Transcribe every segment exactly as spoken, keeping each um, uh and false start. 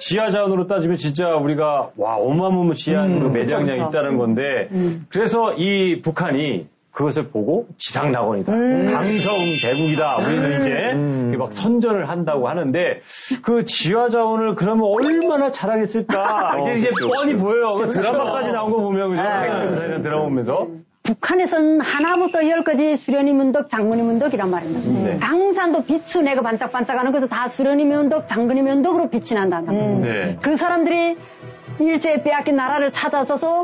지하 자원으로 따지면 진짜 우리가 와 어마무시한 음, 그 매장량이 그렇죠. 있다는 건데 음. 그래서 이 북한이 그것을 보고 지상낙원이다. 음. 강성 대국이다. 우리는 이제 음. 막 선전을 한다고 하는데 그 지하 자원을 그러면 얼마나 자랑했을까. 이게, 이게 뻔히 보여요. 그 드라마까지 나온 거 보면 그죠? 백금사이나 드라마 보면서. 북한에서는 하나부터 열까지 수련이 문덕, 장군이 문덕이란 말입니다. 네. 강산도 빛을 내고 반짝반짝하는 것도 다 수련이 문덕, 장군이 문덕으로 빛이 난다. 음. 네. 그 사람들이 일제에 빼앗긴 나라를 찾아줘서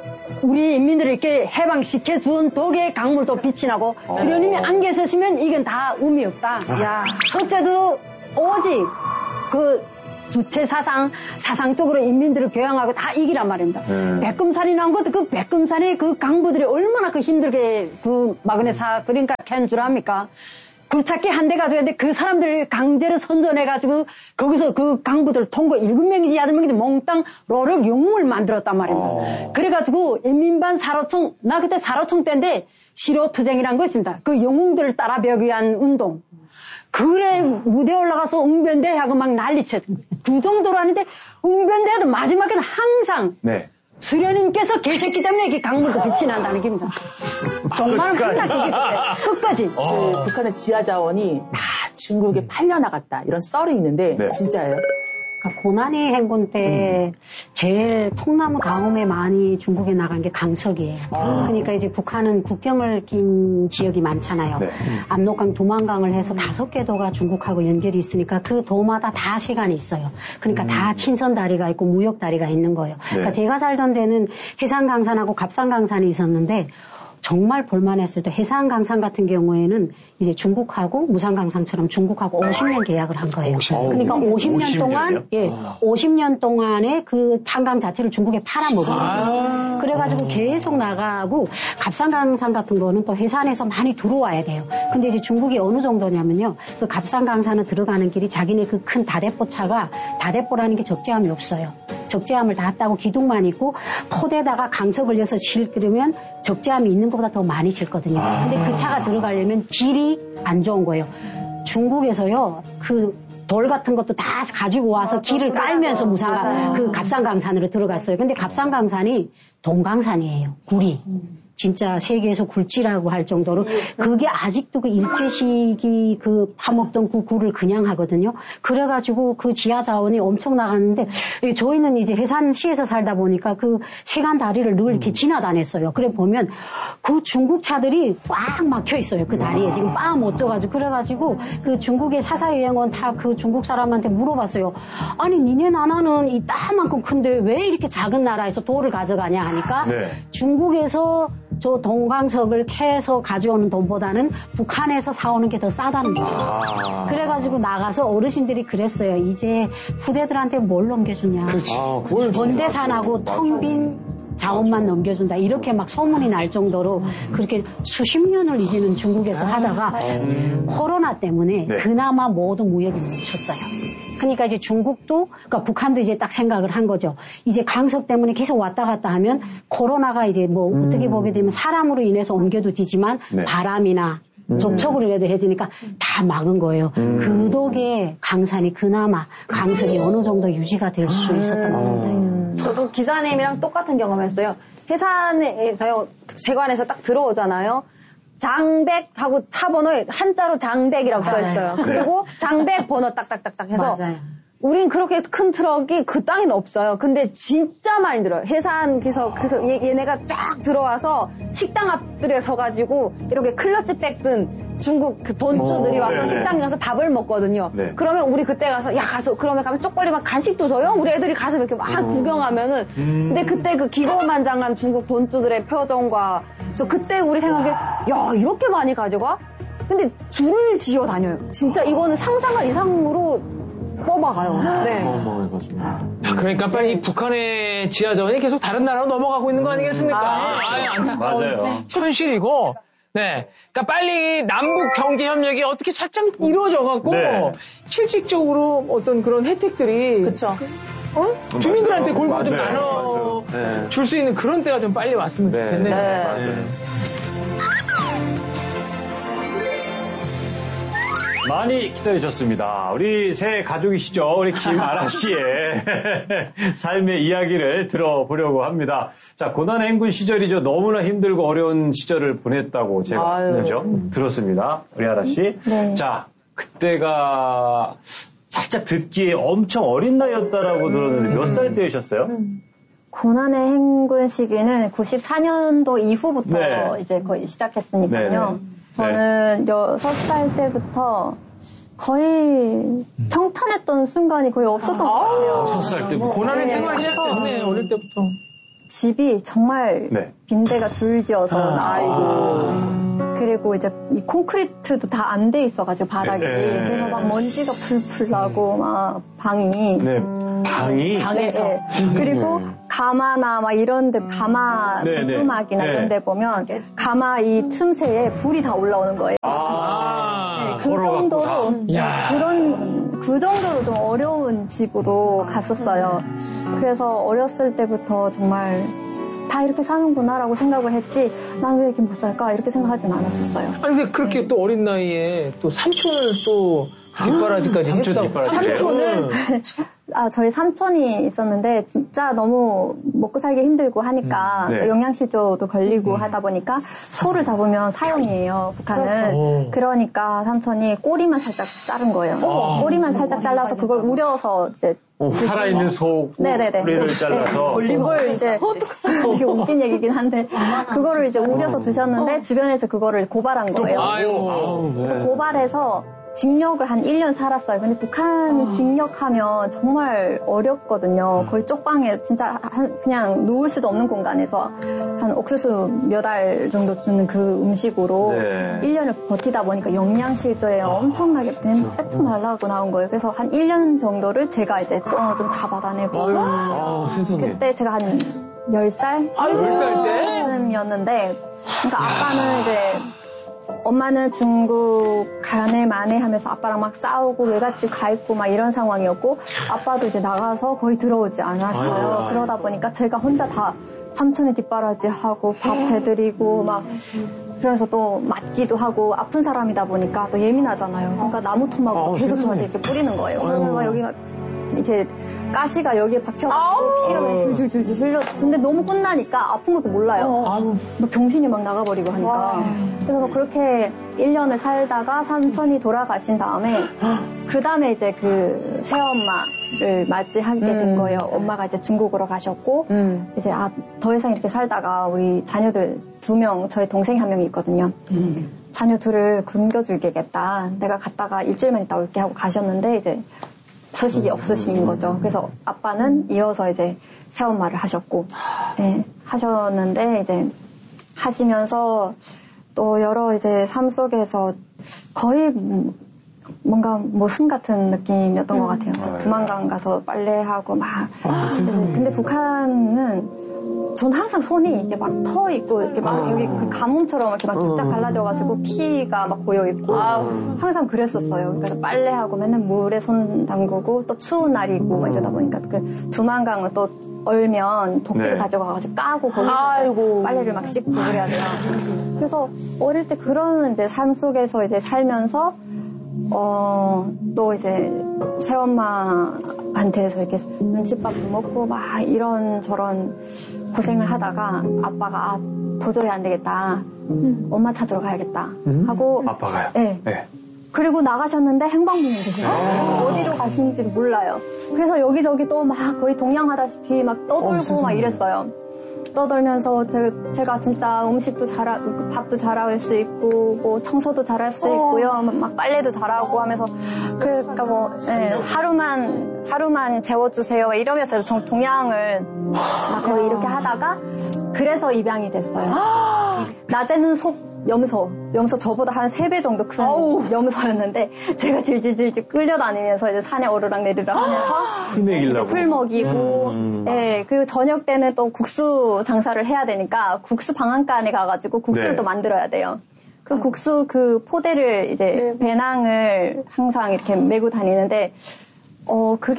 우리 인민들을 이렇게 해방시켜 준 덕에 강물도 빛이 나고 어. 수련님이 안 계셨으면 이건 다 의미 없다. 아. 야, 첫째도 오직 그 주체 사상, 사상적으로 인민들을 교양하고 다 이기란 말입니다. 음. 백금산이 나온 것도 그 백금산의 그 강부들이 얼마나 그 힘들게 그 마그네사 그러니까 캔 줄 압니까? 굴착기 한 대 가져갔는데 그 사람들을 강제로 선전해가지고 거기서 그 강부들 통고 일곱 명이지 여덟 명이지 몽땅 로력 영웅을 만들었단 말입니다. 어. 그래가지고 인민반 사로총, 나 그때 사로총 때인데 시로투쟁이란 것입니다. 그 영웅들을 따라 배우기 위한 운동. 그래 무대에 올라가서 웅변대하고 막 난리쳤. 그 정도로 하는데 웅변대도 마지막에는 항상 네. 수련님께서 계셨기 때문에 이게 강물도 빛이 난다는 겁니다. 정말 맨날 그게 끝까지. 어. 그 북한의 지하 자원이 다 중국에 음. 팔려나갔다 이런 썰이 있는데 네. 진짜예요? 그러니까 고난의 행군 때 음. 제일 통나무 다음에 많이 중국에 나간 게 강석이에요. 아. 그러니까 이제 북한은 국경을 낀 지역이 많잖아요. 네. 압록강, 두만강을 해서 다섯 개 도가 중국하고 연결이 있으니까 그 도마다 다 시간이 있어요. 그러니까 음. 다 친선 다리가 있고 무역 다리가 있는 거예요. 네. 그러니까 제가 살던 데는 해상강산하고 갑산강산이 있었는데 정말 볼만했을 때 해상강산 같은 경우에는 이제 중국하고 무산강산처럼 중국하고 오십 년 계약을 한 거예요. 오십 년. 그러니까 오십 년 오십 동안 예, 아. 오십 년 동안에 그 탄강 자체를 중국에 팔아먹은 거예요. 아. 그래가지고 계속 나가고 갑산강산 같은 거는 또 해산에서 많이 들어와야 돼요. 근데 이제 중국이 어느 정도냐면요. 그 갑산강산을 들어가는 길이 자기네 그 큰 다대포차가 다대포라는 게 적재함이 없어요. 적재함을 다 따고 기둥만 있고 포대다가 강석을 여서 실으면 적재함이 있는 것보다 더 많이 실거든요. 아. 근데 그 차가 들어가려면 길이 안 좋은 거예요. 중국에서요, 그 돌 같은 것도 다 가지고 와서 길을 깔면서 무사가 그 갑산강산으로 들어갔어요. 근데 갑산강산이 동강산이에요. 굴이. 진짜 세계에서 굴지라고 할 정도로 그게 아직도 그 일제시기 그 파먹던 그 굴을 그냥 하거든요. 그래가지고 그 지하 자원이 엄청 나갔는데 저희는 이제 해산시에서 살다 보니까 그 세간 다리를 늘 이렇게 지나다녔어요. 그래 보면 그 중국 차들이 꽉 막혀 있어요. 그 다리에 지금 빠 못 쪄가지고 그래가지고 그 중국의 사사여행원 다 그 중국 사람한테 물어봤어요. 아니 니네 나라는 이 땅만큼 큰데 왜 이렇게 작은 나라에서 돌을 가져가냐 하니까 네. 중국에서 저 동강석을 캐서 가져오는 돈보다는 북한에서 사오는 게 더 싸다는 거죠. 아. 그래가지고 나가서 어르신들이 그랬어요. 이제 후대들한테 뭘 넘겨주냐. 아, 번대산하고 텅 빈 자원만 넘겨준다. 이렇게 막 소문이 날 정도로 그렇게 수십 년을 이제는 중국에서 하다가 음. 코로나 때문에 네. 그나마 모든 무역이 멈췄어요. 그러니까 이제 중국도, 그러니까 북한도 이제 딱 생각을 한 거죠. 이제 강석 때문에 계속 왔다 갔다 하면 코로나가 이제 뭐 음. 어떻게 보게 되면 사람으로 인해서 옮겨도 되지만 네. 바람이나 음. 접촉으로라도 해지니까 다 막은 거예요. 음. 그 덕에 강산이 그나마 강석이 어느 정도 유지가 될 수 있었던 것 같아요. 음. 저도 기사님이랑 똑같은 경험했어요. 해산에서요, 세관에서 딱 들어오잖아요. 장백하고 차 번호에 한자로 장백이라고 써 있어요. 네. 그리고 장백 번호 딱딱딱딱 해서 맞아요. 우린 그렇게 큰 트럭이 그 땅에는 없어요. 근데 진짜 많이 들어요. 해산 기서 그래서 얘, 얘네가 쫙 들어와서 식당 앞들에 서가지고 이렇게 클러치 백든 중국 그 돈주들이 와서 네네. 식당에 가서 밥을 먹거든요. 네. 그러면 우리 그때 가서 야 가서 그러면 가면 쪽벌리면 간식도 줘요. 우리 애들이 가서 이렇게 막 음. 구경하면은 음. 근데 그때 그 기고만장한 중국 돈주들의 표정과 그래서 그때 우리 생각에 야 이렇게 많이 가져가? 근데 줄을 지어 다녀요. 진짜 이거는 상상할 이상으로 뽑아가요. 네. 그러니까 빨리 이 북한의 지하자원이 계속 다른 나라로 넘어가고 있는 거 아니겠습니까? 아, 아, 안타까운 맞아요. 현실이고. 네. 그러니까 빨리 남북 경제 협력이 어떻게 차츰 이루어져갖고 네. 실질적으로 어떤 그런 혜택들이 그쵸. 어? 주민들한테 골고루 좀 나눠 네. 줄 수 있는 그런 때가 좀 빨리 왔으면 네. 좋겠네요. 네. 맞아요. 많이 기다리셨습니다. 우리 새 가족이시죠? 우리 김아라 씨의 삶의 이야기를 들어보려고 합니다. 자, 고난행군 시절이죠. 너무나 힘들고 어려운 시절을 보냈다고 제가 그죠? 들었습니다. 우리 아라 씨. 네. 자, 그때가 살짝 듣기에 엄청 어린 나이였다라고 들었는데 몇 살 때이셨어요? 음. 고난의 행군 시기는 구십사 년도 이후부터 네. 이제 거의 시작했으니까요. 네. 저는 여섯 살 때부터 거의 평탄했던 순간이 거의 없었던 것 같아요. 여섯 살 때부터. 고난의 네, 생활 그래서 시작됐네, 어릴 때부터. 집이 정말 네. 빈대가 줄지어서 아. 나이고 그리고 이제 이 콘크리트도 다 안 돼 있어가지고 바닥이 네. 그래서 막 먼지가 풀풀 나고 막 방이 네. 방이? 방에서 네, 네. 그리고 가마나 막 이런데 가마 네, 네. 두뚜막이나 네. 이런데 보면 가마 이 틈새에 불이 다 올라오는 거예요. 아, 네, 그 정도로 야. 그런 그 정도로 좀 어려운 집으로 갔었어요. 그래서 어렸을 때부터 정말 다 이렇게 사는구나라고 생각을 했지 난 왜 이렇게 못 살까 이렇게 생각하진 않았었어요. 아니 근데 그렇게 또 어린 나이에 또 삼촌을 또 뒷바라지까지 삼촌 했다고. 뒷바라지. 삼촌을 아, 저희 삼촌이 있었는데 진짜 너무 먹고 살기 힘들고 하니까 음, 네. 영양실조도 걸리고 음. 하다 보니까 소를 잡으면 사형이에요, 북한은. 그렇죠. 그러니까 삼촌이 꼬리만 살짝 자른 거예요. 아. 꼬리만 살짝 잘라서 그걸 우려서 이제 어, 살아있는 소 네네네. 꼬리를 잘라서 네, 그걸 이제 되게 웃긴 얘기긴 한데 그거를 이제 우려서 드셨는데 주변에서 그거를 고발한 거예요. 아이고. 아우, 그래서 네. 고발해서 징역을 한 일 년 살았어요. 근데 북한 징역하면 정말 어렵거든요. 거의 쪽방에 진짜 한, 그냥 누울 수도 없는 공간에서 한 옥수수 몇 알 정도 주는 그 음식으로 네. 일 년을 버티다 보니까 영양실조에 엄청나게 빼트 말라고 나온 거예요. 그래서 한 일 년 정도를 제가 이제 똥을 좀 다 받아내고 아우, 세상에. 그때 제가 한 열 살? 아, 열 살 때? 쯤이었는데 그러니까 아빠는 이제 엄마는 중국 가네 마네 하면서 아빠랑 막 싸우고 외갓집 가 있고 막 이런 상황이었고 아빠도 이제 나가서 거의 들어오지 않았어요. 아이고. 그러다 보니까 제가 혼자 다 삼촌의 뒷바라지 하고 밥 해드리고 막 그래서 또 맞기도 하고 아픈 사람이다 보니까 또 예민하잖아요. 그러니까 나무 토막으로 아우, 계속 세상에. 저한테 이렇게 뿌리는 거예요. 그러면 막 여기가 이렇게 가시가 여기에 박혀가지고 피가 막 줄줄줄줄 흘러. 근데 너무 혼나니까 아픈 것도 몰라요. 아우. 막 정신이 막 나가버리고 하니까. 그래서 뭐 그렇게 일 년을 살다가 삼촌이 돌아가신 다음에 그 다음에 이제 그 새엄마를 맞이하게 된 음. 거예요. 엄마가 이제 중국으로 가셨고 음. 이제 아, 더 이상 이렇게 살다가 우리 자녀들 두 명, 저희 동생이 한 명이 있거든요. 자녀 둘을 굶겨주겠다. 내가 갔다가 일주일만 있다 올게 하고 가셨는데 이제 소식이 없으신 거죠. 그래서 아빠는 이어서 이제 새엄마를 하셨고, 네, 하셨는데 이제 하시면서 또 여러 이제 삶 속에서 거의 뭔가 모순 같은 느낌이었던 것 같아요. 그래서 두만강 가서 빨래하고 막. 그래서 근데 북한은 전 항상 손이 이렇게 막 터 있고 이렇게 막 여기 그 가뭄처럼 이렇게 막 쫙 갈라져가지고 피가 막 고여 있고 항상 그랬었어요. 그래서 빨래하고 맨날 물에 손 담그고 또 추운 날이고 막 이러다 보니까 그 두만강은 또 얼면 도끼를 네. 가져가가지고 까고 거기서 아이고. 빨래를 막 씻고 그래야 돼요. 그래서 어릴 때 그런 이제 삶 속에서 이제 살면서 어, 또 이제 새엄마한테서 이렇게 눈칫밥도 먹고 막 이런저런 고생을 하다가 아빠가 아, 도저히 안 되겠다. 엄마 찾으러 가야겠다. 하고 아빠가요? 네. 네. 그리고 나가셨는데 행방불명 되신 거예요. 어디로 가시는지를 몰라요. 그래서 여기저기 또 막 거의 동양하다시피 막 떠돌고 막 이랬어요. 떠돌면서 제, 제가 진짜 음식도 잘하, 밥도 잘할 수 있고, 뭐 청소도 잘할 수 있고요. 막 빨래도 잘하고 하면서, 그러니까 뭐, 예, 하루만, 하루만 재워주세요. 이러면서 정- 동양을 막 거의 이렇게 하다가, 그래서 입양이 됐어요. 낮에는 속 염소, 염소 저보다 한 세 배 정도 큰 염소였는데, 제가 질질질질 끌려다니면서 이제 산에 오르락 내리락 하면서, 풀 먹이려고. 풀 먹이고, 음. 예, 그리고 저녁 때는 또 국수 장사를 해야 되니까 국수 방앗간에 가가지고 국수를 네. 또 만들어야 돼요. 그 국수 그 포대를 이제 배낭을 항상 이렇게 메고 다니는데, 어, 그게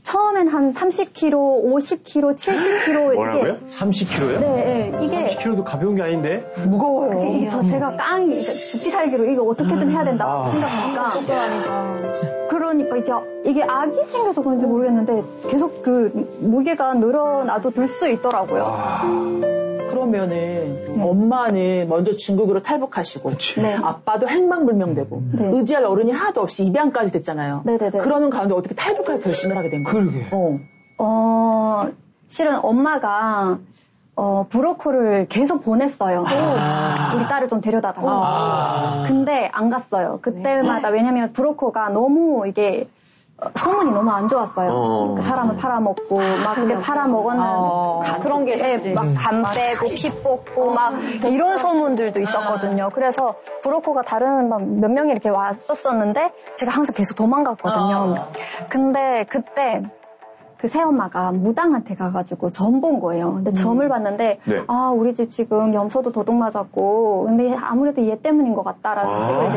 처음엔 한 삼십 킬로그램, 오십 킬로그램, 칠십 킬로그램. 뭐라고요? 이게, 삼십 킬로그램요? 네, 네. 이게. 삼십 킬로그램도 가벼운 게 아닌데? 무거워요. 저 제가 깡, 죽기 살기로 이거 어떻게든 해야 된다 아. 생각하니까. 그러니까 이게, 이게 악이 생겨서 그런지 모르겠는데 계속 그 무게가 늘어나도 들 수 있더라고요. 아. 그러면은 네. 엄마는 먼저 중국으로 탈북하시고 네. 아빠도 행방불명되고 네. 의지할 어른이 하나도 없이 입양까지 됐잖아요. 네네네. 그러는 가운데 어떻게 탈북할 결심을 하게 된 거예요? 그러게. 어. 어, 실은 엄마가 어, 브로커를 계속 보냈어요. 아. 우리 딸을 좀 데려다 달라고. 아. 근데 안 갔어요. 그때마다 왜냐면 브로커가 너무 이게 소문이 너무 안 좋았어요. 어. 그 사람을 팔아먹고 막 근데 팔아먹었는 어. 그런 게 네, 막 간 빼고 피 뽑고 막 이런 소문들도 있었거든요. 그래서 브로커가 다른 몇 명이 이렇게 왔었었는데 제가 항상 계속 도망갔거든요. 어. 근데 그때 그 새엄마가 무당한테 가가지고 점 본 거예요. 근데 음. 점을 봤는데 네. 아 우리 집 지금 염소도 도둑 맞았고 근데 아무래도 얘 때문인 것 같다라는 아. 생각이